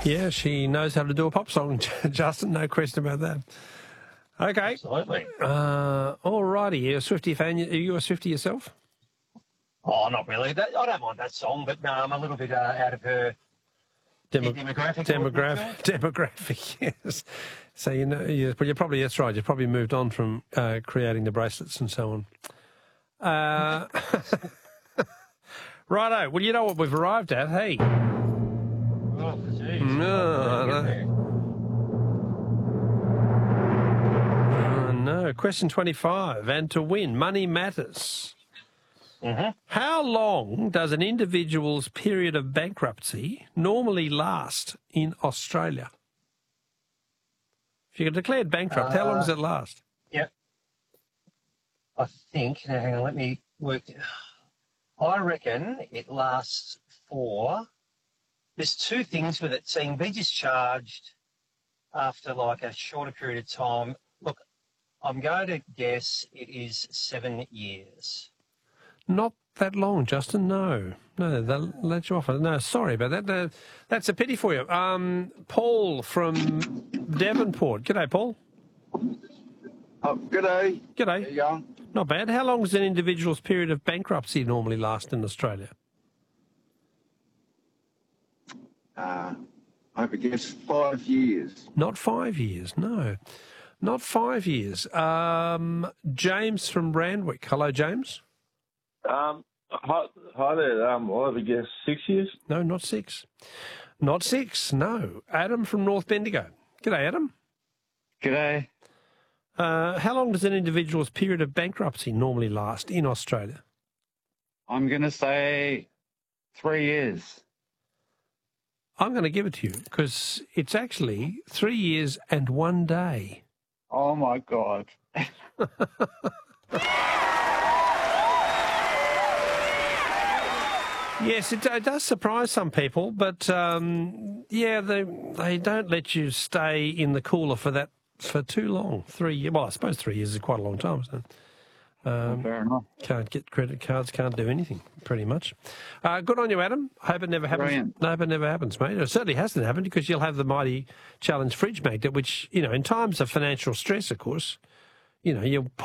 Yeah, she knows how to do a pop song, Justin, no question about that. Okay. Absolutely. All righty, you're a Swiftie fan. Are you a Swiftie yourself? Oh, not really. I don't mind that song, but no, I'm a little bit out of her demographic. Demographic, yes. So, but you're probably, that's right, you've probably moved on from creating the bracelets and so on. Righto, well, you know what we've arrived at, hey? Oh, geez. No. Question 25, and to win, money matters. Mm-hmm. How long does an individual's period of bankruptcy normally last in Australia? If you get declared bankrupt, how long does it last? Yep. I think, now hang on, let me work. I reckon it lasts for, there's two things with it. So you can be discharged after like a shorter period of time. Look, I'm going to guess it is 7 years. Not that long, Justin, no. No, they'll let you off. No, sorry about that. That's a pity for you. Paul from Devonport. G'day, Paul. Oh, g'day. G'day. How you going? Not bad. How long does an individual's period of bankruptcy normally last in Australia? I guess 5 years. Not 5 years, no. Not 5 years. James from Randwick. Hello, James. Hi there. I'll have a guess 6 years. No, not 6. Not 6, no. Adam from North Bendigo. G'day, Adam. G'day. How long does an individual's period of bankruptcy normally last in Australia? I'm going to say 3 years. I'm going to give it to you because it's actually 3 years and 1 day. Oh, my God. Yes, it does surprise some people, but yeah, they don't let you stay in the cooler for too long. 3 years. Well, I suppose 3 years is quite a long time, isn't it? Fair enough. Can't get credit cards, can't do anything, pretty much. Good on you, Adam. Hope it never happens. Brilliant. No, hope it never happens, mate. It certainly hasn't happened because you'll have the mighty Challenge Fridge Magnet, which, in times of financial stress, of course, you'll pop